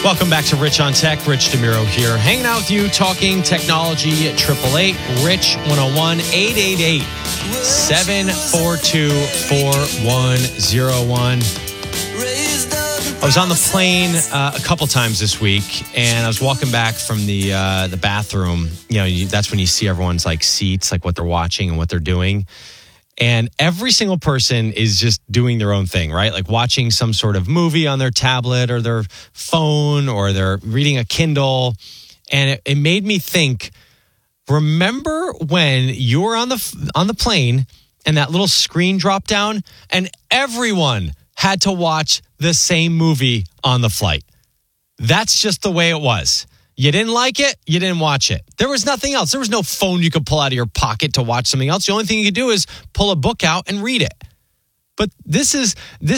Welcome back to Rich on Tech. Rich DeMuro here, hanging out with you, talking technology at 888-RICH-101, 888-742-4101. I was on the plane a couple times this week, and I was walking back from the bathroom. You know, that's when you see everyone's like seats, like what they're watching and what they're doing. And every single person is just doing their own thing, right? Like watching some sort of movie on their tablet or their phone, or they're reading a Kindle. And it made me think, remember when you were on the plane and that little screen dropped down and everyone had to watch the same movie on the flight? That's just the way it was. You didn't like it, you didn't watch it. There was nothing else. There was no phone you could pull out of your pocket to watch something else. The only thing you could do is pull a book out and read it. But this is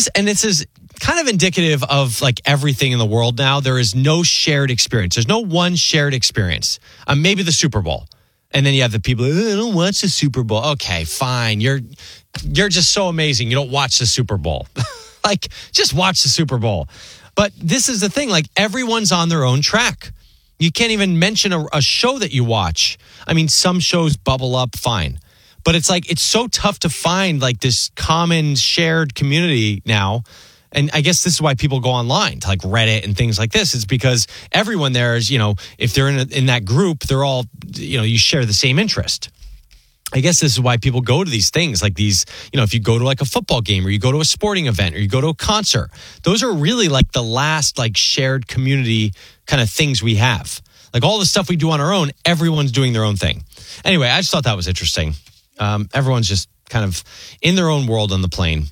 kind of indicative of like everything in the world now. There is no shared experience. There's no one shared experience. Maybe the Super Bowl. And then you have the people, I don't watch the Super Bowl. Okay, fine. You're just so amazing. You don't watch the Super Bowl. Like, just watch the Super Bowl. But this is the thing. Like, everyone's on their own track. You can't even mention a show that you watch. I mean, some shows bubble up fine. But it's like, it's so tough to find like this common shared community now. And I guess this is why people go online to like Reddit and things like this. It's because everyone there is, you know, if they're in that group, they're all, you know, you share the same interest. I guess this is why people go to these things like these, you know, if you go to like a football game or you go to a sporting event or you go to a concert, those are really like the last like shared community kind of things we have. Like all the stuff we do on our own, everyone's doing their own thing. Anyway, I just thought that was interesting. Everyone's just kind of in their own world on the plane.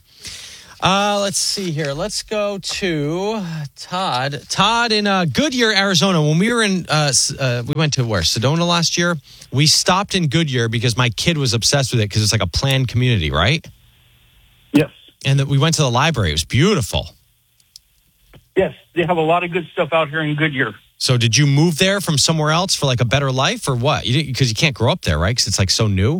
Let's see here. Let's go to Todd. Todd in Goodyear, Arizona. When we were in, we went to where? Sedona last year. We stopped in Goodyear because my kid was obsessed with it because it's like a planned community, right? Yes. And we went to the library. It was beautiful. Yes, they have a lot of good stuff out here in Goodyear. So did you move there from somewhere else for like a better life or what? Because you can't grow up there, right? Because it's like so new.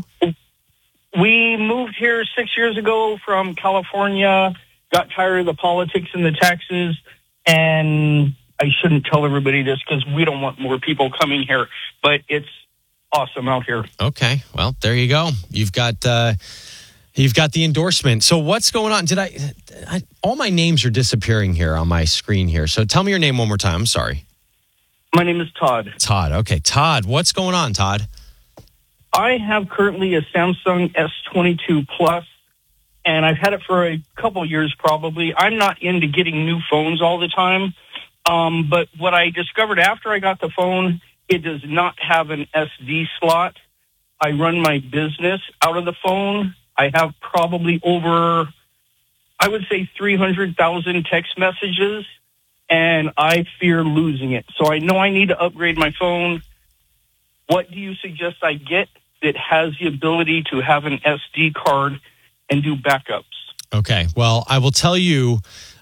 We moved here 6 years ago from California, got tired of the politics and the taxes, and I shouldn't tell everybody this because we don't want more people coming here, but it's awesome out here. Okay, well, there you go. You've got the endorsement. So what's going on? Did I all my names are disappearing here on my screen here. So tell me your name one more time. I'm sorry. My name is Todd. Todd. Okay, Todd. What's going on, Todd? I have currently a Samsung S22 Plus, and I've had it for a couple years probably. I'm not into getting new phones all the time, but what I discovered after I got the phone, it does not have an SD slot. I run my business out of the phone. I have probably over, I would say, 300,000 text messages, and I fear losing it. So I know I need to upgrade my phone. What do you suggest I get that has the ability to have an SD card and do backups? Okay. Well, I will tell you,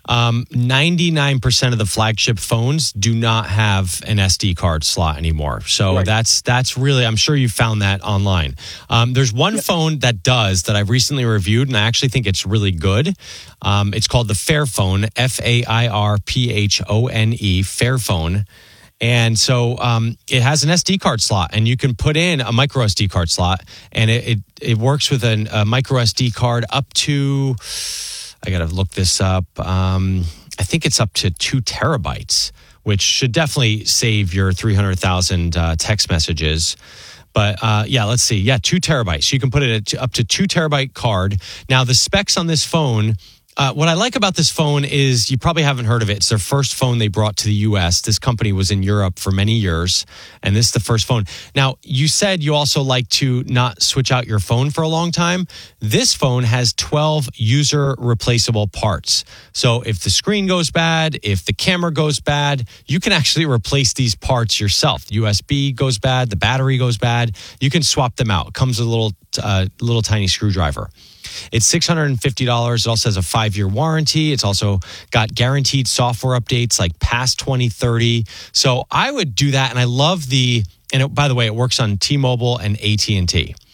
99% of the flagship phones do not have an SD card slot anymore. So right. That's really, I'm sure you found that online. There's one phone that does that I've recently reviewed, and I actually think it's really good. It's called the Fairphone, Fairphone, Fairphone. And so it has an SD card slot, and you can put in a micro SD card slot, and it works with a micro SD card up to, I got to look this up. I think it's up to 2 terabytes, which should definitely save your 300,000 text messages. But yeah, let's see. Yeah, 2 terabytes. You can put it up to 2 terabyte card. Now, the specs on this phone, what I like about this phone is you probably haven't heard of it. It's their first phone they brought to the U.S. This company was in Europe for many years, and this is the first phone. Now, you said you also like to not switch out your phone for a long time. This phone has 12 user replaceable parts. So if the screen goes bad, if the camera goes bad, you can actually replace these parts yourself. The USB goes bad, the battery goes bad. You can swap them out. It comes with a little tiny screwdriver. It's $650. It also has a 5-year warranty. It's also got guaranteed software updates like past 2030. So I would do that. And I love by the way, it works on T-Mobile and AT&T.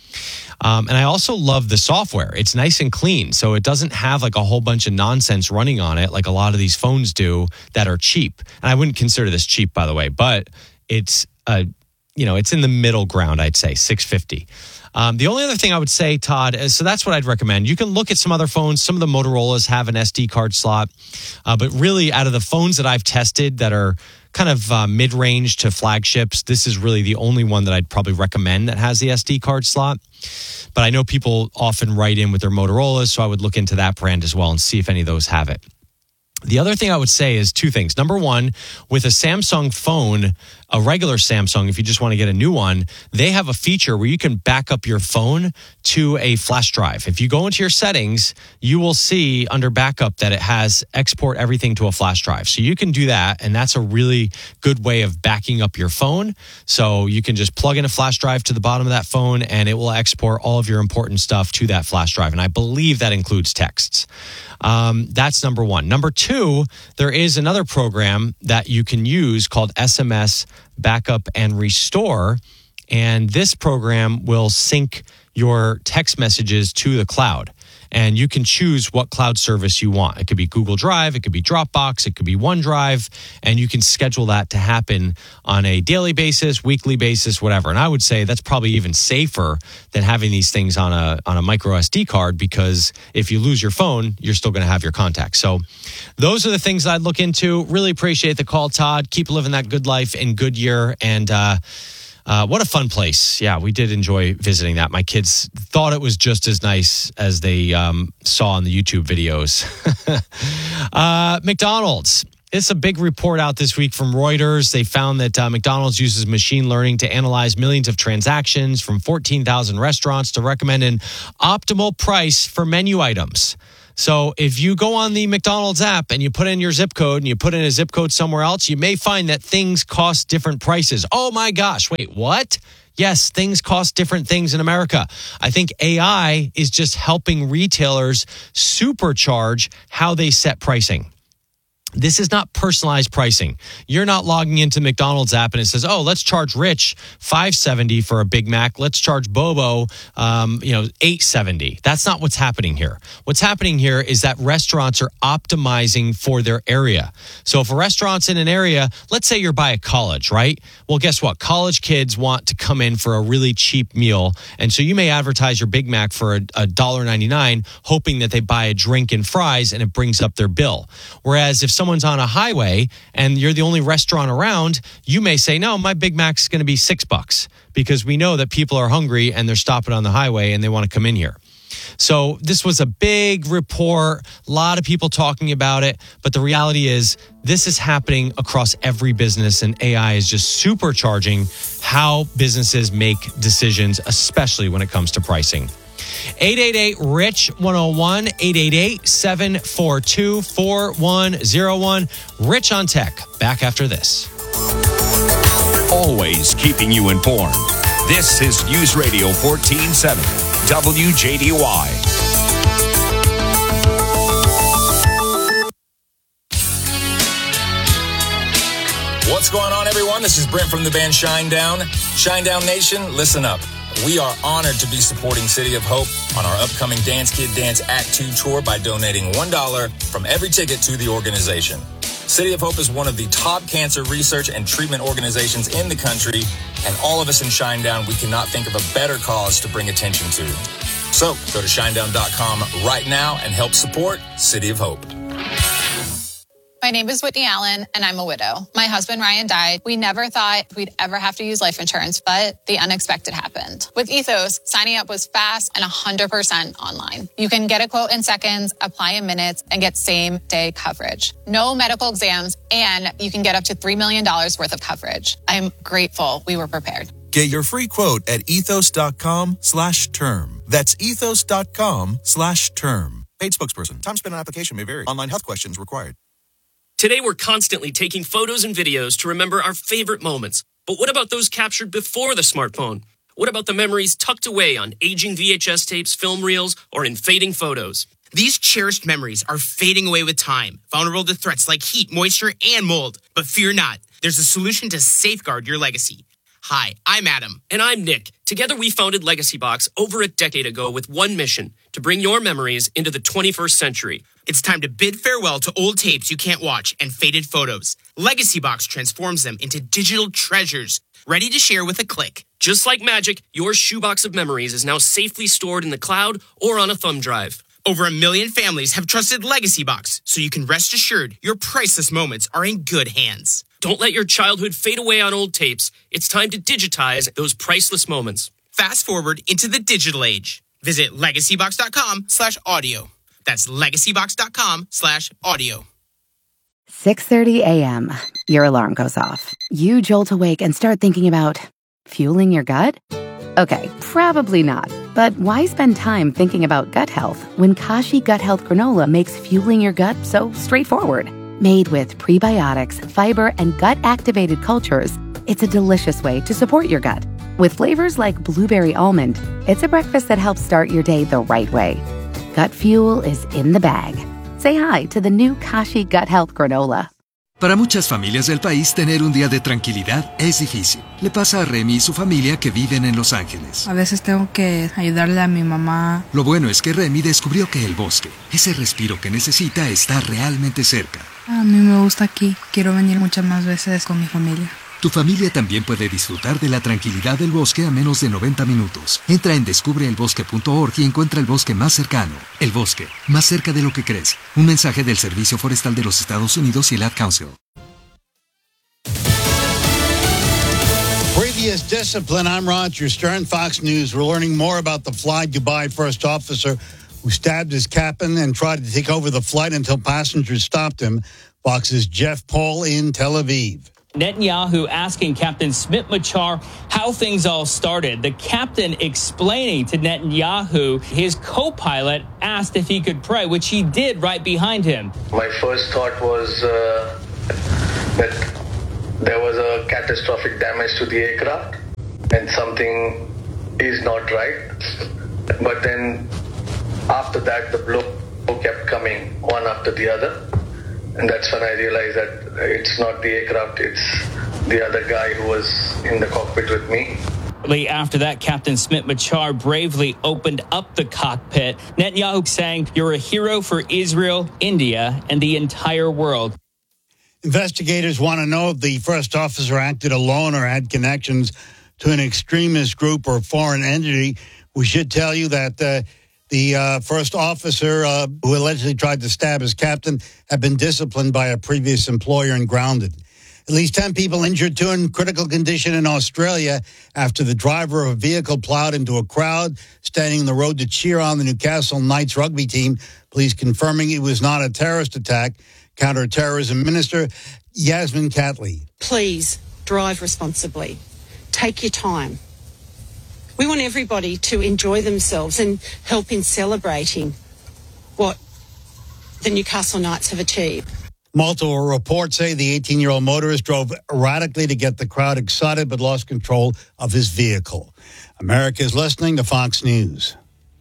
And I also love the software. It's nice and clean. So it doesn't have like a whole bunch of nonsense running on it like a lot of these phones do that are cheap. And I wouldn't consider this cheap, by the way, but it's it's in the middle ground, I'd say, $650. The only other thing I would say, Todd, is so that's what I'd recommend. You can look at some other phones. Some of the Motorola's have an SD card slot. But really, out of the phones that I've tested that are kind of mid-range to flagships, this is really the only one that I'd probably recommend that has the SD card slot. But I know people often write in with their Motorola's, so I would look into that brand as well and see if any of those have it. The other thing I would say is two things. Number one, with a Samsung phone, a regular Samsung, if you just want to get a new one, they have a feature where you can back up your phone to a flash drive. If you go into your settings, you will see under backup that it has export everything to a flash drive. So you can do that, and that's a really good way of backing up your phone. So you can just plug in a flash drive to the bottom of that phone, and it will export all of your important stuff to that flash drive. And I believe that includes texts. That's number one. Number two, there is another program that you can use called SMS Backup and Restore. And this program will sync your text messages to the cloud. And you can choose what cloud service you want. It could be Google Drive, it could be Dropbox, it could be OneDrive, and you can schedule that to happen on a daily basis, weekly basis, whatever. And I would say that's probably even safer than having these things on a micro SD card, because if you lose your phone, you're still going to have your contacts. So those are the things I'd look into. Really appreciate the call, Todd. Keep living that good life in Goodyear. And what a fun place. Yeah, we did enjoy visiting that. My kids thought it was just as nice as they saw in the YouTube videos. McDonald's. It's a big report out this week from Reuters. They found that McDonald's uses machine learning to analyze millions of transactions from 14,000 restaurants to recommend an optimal price for menu items. So if you go on the McDonald's app and you put in your zip code and you put in a zip code somewhere else, you may find that things cost different prices. Oh my gosh, wait, what? Yes, things cost different things in America. I think AI is just helping retailers supercharge how they set pricing. This is not personalized pricing. You're not logging into McDonald's app and it says, "Oh, let's charge Rich $5.70 for a Big Mac. Let's charge Bobo, $8.70." That's not what's happening here. What's happening here is that restaurants are optimizing for their area. So if a restaurant's in an area, let's say you're by a college, right? Well, guess what? College kids want to come in for a really cheap meal, and so you may advertise your Big Mac for $1.99, hoping that they buy a drink and fries and it brings up their bill. Whereas if someone's on a highway and you're the only restaurant around, you may say, "No, my Big Mac's going to be $6 because we know that people are hungry and they're stopping on the highway and they want to come in here." So this was a big report, a lot of people talking about it, but the reality is this is happening across every business, and AI is just supercharging how businesses make decisions, especially when it comes to pricing. 888-RICH-101, 888-742-4101. Rich on Tech. Back after this. Always keeping you informed. This is News Radio 1470, WJDY. What's going on, everyone? This is Brent from the band Shinedown. Shinedown Nation, listen up. We are honored to be supporting City of Hope on our upcoming Dance Kid Dance Act 2 tour by donating $1 from every ticket to the organization. City of Hope is one of the top cancer research and treatment organizations in the country, and all of us in Shinedown, we cannot think of a better cause to bring attention to. So go to shinedown.com right now and help support City of Hope. My name is Whitney Allen, and I'm a widow. My husband, Ryan, died. We never thought we'd ever have to use life insurance, but the unexpected happened. With Ethos, signing up was fast and 100% online. You can get a quote in seconds, apply in minutes, and get same-day coverage. No medical exams, and you can get up to $3 million worth of coverage. I'm grateful we were prepared. Get your free quote at ethos.com/term. That's ethos.com/term. Paid spokesperson. Time spent on application may vary. Online health questions required. Today, we're constantly taking photos and videos to remember our favorite moments. But what about those captured before the smartphone? What about the memories tucked away on aging VHS tapes, film reels, or in fading photos? These cherished memories are fading away with time, vulnerable to threats like heat, moisture, and mold. But fear not. There's a solution to safeguard your legacy. Hi, I'm Adam. And I'm Nick. Together we founded Legacy Box over a decade ago with one mission, to bring your memories into the 21st century. It's time to bid farewell to old tapes you can't watch and faded photos. Legacy Box transforms them into digital treasures, ready to share with a click. Just like magic, your shoebox of memories is now safely stored in the cloud or on a thumb drive. Over 1 million families have trusted Legacy Box, so you can rest assured your priceless moments are in good hands. Don't let your childhood fade away on old tapes. It's time to digitize those priceless moments. Fast forward into the digital age. Visit legacybox.com/audio. That's legacybox.com/audio. 6:30 a.m. Your alarm goes off. You jolt awake and start thinking about fueling your gut? Okay, probably not. But why spend time thinking about gut health when Kashi Gut Health Granola makes fueling your gut so straightforward? Made with prebiotics, fiber, and gut-activated cultures, it's a delicious way to support your gut. With flavors like blueberry almond, it's a breakfast that helps start your day the right way. Gut fuel is in the bag. Say hi to the new Kashi Gut Health Granola. Para muchas familias del país, tener un día de tranquilidad es difícil. Le pasa a Remy y su familia que viven en Los Ángeles. A veces tengo que ayudarle a mi mamá. Lo bueno es que Remy descubrió que el bosque, ese respiro que necesita, está realmente cerca. A mí me gusta aquí. Quiero venir muchas más veces con mi familia. Tu familia también puede disfrutar de la tranquilidad del bosque a menos de 90 minutos. Entra en descubreelbosque.org y encuentra el bosque más cercano. El bosque, más cerca de lo que crees. Un mensaje del Servicio Forestal de los Estados Unidos y el Ad Council. Previous discipline. I'm Roger Stern, Fox News. We're learning more about the Fly Dubai first officer who stabbed his captain and tried to take over the flight until passengers stopped him. Fox's Jeff Paul in Tel Aviv. Netanyahu asking Captain Smit Machar how things all started. The captain explaining to Netanyahu his co-pilot asked if he could pray, which he did right behind him. My first thought was that there was a catastrophic damage to the aircraft and something is not right. But then after that, the blow kept coming one after the other. And that's when I realized that it's not the aircraft, it's the other guy who was in the cockpit with me. After that, Captain Smit Machar bravely opened up the cockpit. Netanyahu saying, "You're a hero for Israel, India, and the entire world." Investigators want to know if the first officer acted alone or had connections to an extremist group or foreign entity. We should tell you that the first officer who allegedly tried to stab his captain had been disciplined by a previous employer and grounded. At least 10 people injured, 2 in critical condition in Australia after the driver of a vehicle plowed into a crowd standing on the road to cheer on the Newcastle Knights rugby team. Police confirming it was not a terrorist attack. Counter-terrorism Minister Yasmin Catley. Please drive responsibly. Take your time. We want everybody to enjoy themselves and help in celebrating what the Newcastle Knights have achieved. Multiple reports say the 18-year-old motorist drove erratically to get the crowd excited but lost control of his vehicle. America is listening to Fox News.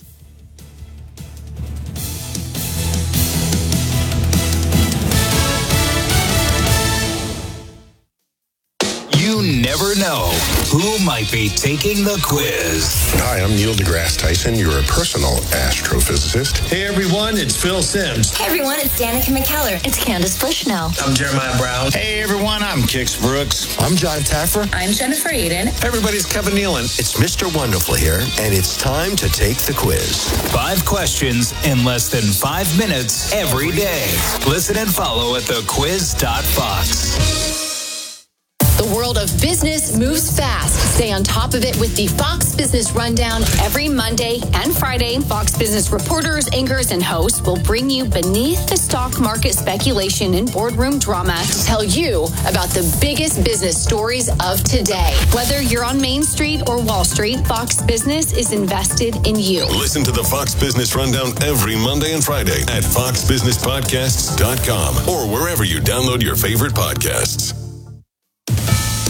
You never know who might be taking the quiz. Hi, I'm Neil deGrasse Tyson, your personal astrophysicist. Hey everyone, it's Phil Simms. Hey everyone, it's Danica McKellar. It's Candace Bushnell. I'm Jeremiah Brown. Hey everyone, I'm Kix Brooks. I'm John Taffer. I'm Jennifer Eden. Hey everybody, it's Kevin Nealon. It's Mr. Wonderful here, and it's time to take the quiz. 5 questions in less than 5 minutes every day. Listen and follow at thequiz.fox. The world of business moves fast. Stay on top of it with the Fox Business Rundown every Monday and Friday. Fox Business reporters, anchors, and hosts will bring you beneath the stock market speculation and boardroom drama to tell you about the biggest business stories of today. Whether you're on Main Street or Wall Street, Fox Business is invested in you. Listen to the Fox Business Rundown every Monday and Friday at foxbusinesspodcasts.com or wherever you download your favorite podcasts.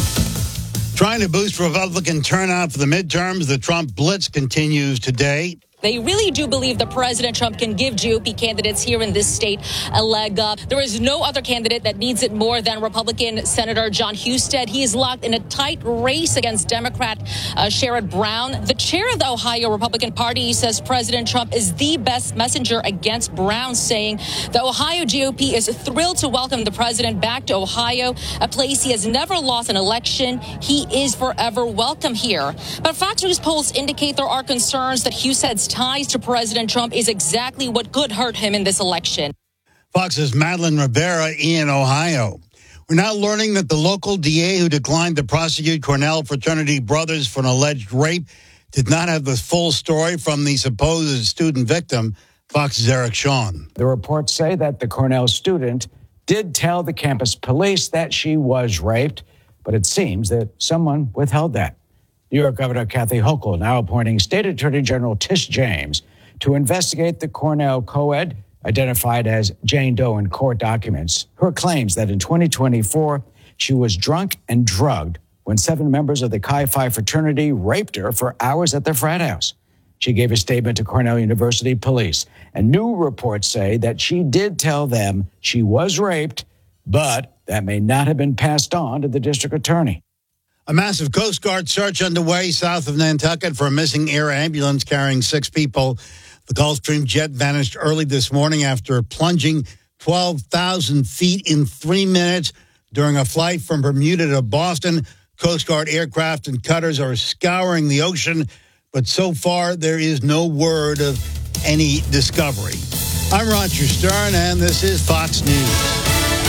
Trying to boost Republican turnout for the midterms, the Trump blitz continues today. They really do believe that President Trump can give GOP candidates here in this state a leg up. There is no other candidate that needs it more than Republican Senator John Husted. He is locked in a tight race against Democrat Sherrod Brown. The chair of the Ohio Republican Party says President Trump is the best messenger against Brown, saying the Ohio GOP is thrilled to welcome the president back to Ohio, a place he has never lost an election. He is forever welcome here. But Fox News polls indicate there are concerns that Husted's ties to President Trump is exactly what could hurt him in this election. Fox's Madeline Rivera in Ohio. We're now learning that the local DA who declined to prosecute Cornell fraternity brothers for an alleged rape did not have the full story from the supposed student victim. Fox's Eric Shawn. The reports say that the Cornell student did tell the campus police that she was raped, but it seems that someone withheld that. New York Governor Kathy Hochul now appointing State Attorney General Tish James to investigate the Cornell co-ed, identified as Jane Doe in court documents. Her claims that in 2024, she was drunk and drugged when 7 members of the Chi Phi fraternity raped her for hours at their frat house. She gave a statement to Cornell University police, and new reports say that she did tell them she was raped, but that may not have been passed on to the district attorney. A massive Coast Guard search underway south of Nantucket for a missing air ambulance carrying 6 people. The Gulfstream jet vanished early this morning after plunging 12,000 feet in 3 minutes during a flight from Bermuda to Boston. Coast Guard aircraft and cutters are scouring the ocean, but so far there is no word of any discovery. I'm Roger Stern, and this is Fox News.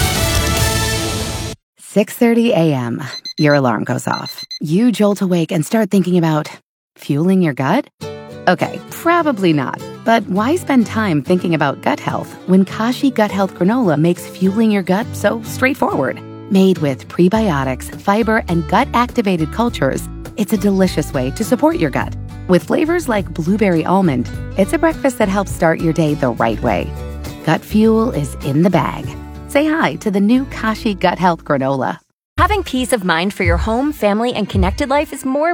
6:30 a.m. Your alarm goes off. You jolt awake and start thinking about fueling your gut? Okay, probably not. But why spend time thinking about gut health when Kashi Gut Health Granola makes fueling your gut so straightforward? Made with prebiotics, fiber, and gut-activated cultures, it's a delicious way to support your gut. With flavors like blueberry almond, it's a breakfast that helps start your day the right way. Gut fuel is in the bag. Say hi to the new Kashi Gut Health Granola. Having peace of mind for your home, family, and connected life is more